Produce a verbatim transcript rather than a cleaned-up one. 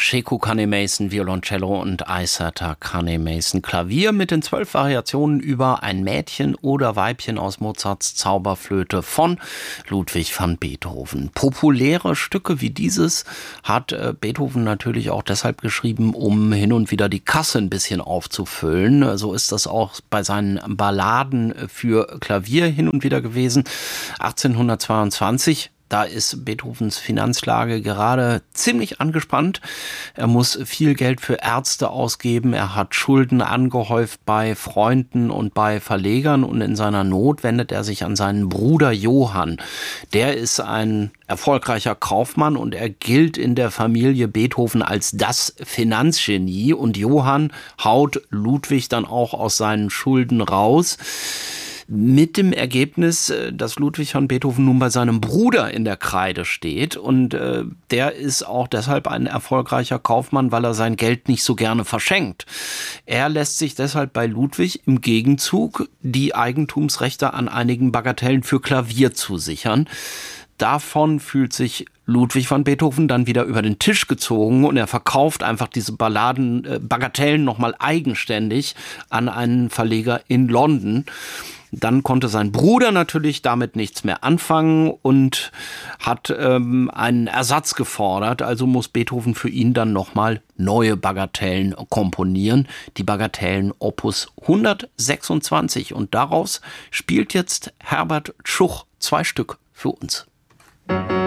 Sheku Kanneh-Mason Violoncello und Aissata Kanneh-Mason Klavier mit den zwölf Variationen über ein Mädchen oder Weibchen aus Mozarts Zauberflöte von Ludwig van Beethoven. Populäre Stücke wie dieses hat äh, Beethoven natürlich auch deshalb geschrieben, um hin und wieder die Kasse ein bisschen aufzufüllen. So ist das auch bei seinen Balladen für Klavier hin und wieder gewesen. achtzehnhundertzweiundzwanzig Da ist Beethovens Finanzlage gerade ziemlich angespannt. Er muss viel Geld für Ärzte ausgeben. Er hat Schulden angehäuft bei Freunden und bei Verlegern. Und in seiner Not wendet er sich an seinen Bruder Johann. Der ist ein erfolgreicher Kaufmann und er gilt in der Familie Beethoven als das Finanzgenie. Und Johann haut Ludwig dann auch aus seinen Schulden raus. Mit dem Ergebnis, dass Ludwig van Beethoven nun bei seinem Bruder in der Kreide steht. Und äh, der ist auch deshalb ein erfolgreicher Kaufmann, weil er sein Geld nicht so gerne verschenkt. Er lässt sich deshalb bei Ludwig im Gegenzug die Eigentumsrechte an einigen Bagatellen für Klavier zusichern. Davon fühlt sich Ludwig van Beethoven dann wieder über den Tisch gezogen und er verkauft einfach diese Balladen, äh, Bagatellen nochmal eigenständig an einen Verleger in London. Dann konnte sein Bruder natürlich damit nichts mehr anfangen und hat ähm, einen Ersatz gefordert. Also muss Beethoven für ihn dann nochmal neue Bagatellen komponieren. Die Bagatellen Opus hundertsechsundzwanzig. Und daraus spielt jetzt Herbert Schuch zwei Stück für uns.